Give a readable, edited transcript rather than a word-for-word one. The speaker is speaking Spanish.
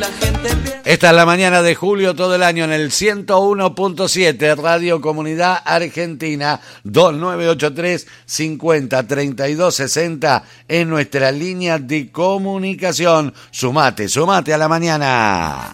Esta es la mañana de julio, todo el año en el 101.7 Radio Comunidad Argentina, 2983 50 32 60 en nuestra línea de comunicación. Sumate a la mañana.